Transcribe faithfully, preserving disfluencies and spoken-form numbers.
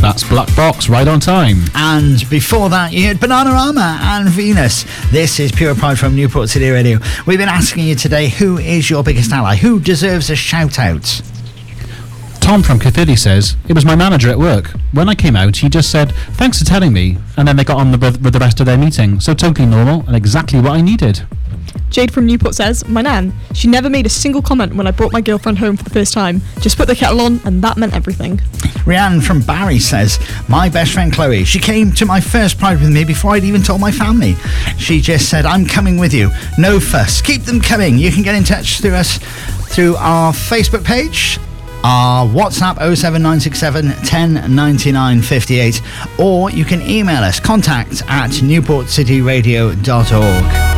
That's Black Box, Right on Time. And before that, you heard Bananarama and Venus. This is Pure Pride from Newport City Radio. We've been asking you today, who is your biggest ally? Who deserves a shout-out? Tom from Caerphilly says, it was my manager at work. When I came out, he just said, thanks for telling me, and then they got on the, with the rest of their meeting. So totally normal and exactly what I needed. Jade from Newport says, my nan, she never made a single comment when I brought my girlfriend home for the first time. Just put the kettle on and that meant everything. Rianne from Barry says, my best friend Chloe, she came to my first Pride with me before I'd even told my family. She just said, I'm coming with you. No fuss. Keep them coming. You can get in touch through us through our Facebook page, our WhatsApp oh seven nine six seven, one oh nine nine five eight, or you can email us contact at newport city radio dot org.